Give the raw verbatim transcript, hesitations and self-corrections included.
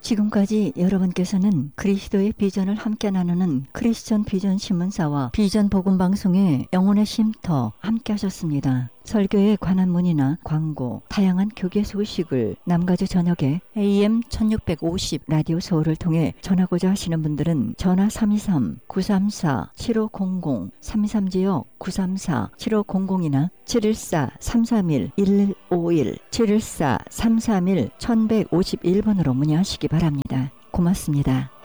지금까지 여러분께서는 그리스도의 비전을 함께 나누는 크리스천 비전 신문사와 비전 복음 방송의 영혼의 쉼터 함께 하셨습니다. 설교에 관한 문의나 광고, 다양한 교계 소식을 남가주 저녁에 에이엠 천육백오십 라디오 서울을 통해 전하고자 하시는 분들은 전화 삼이삼 구삼사 칠오공공 삼이삼 지역 구삼사 칠오공공이나 칠일사 삼삼일 일일오일 칠일사 삼삼일 천백오십일 번으로 문의하시기 바랍니다. 고맙습니다.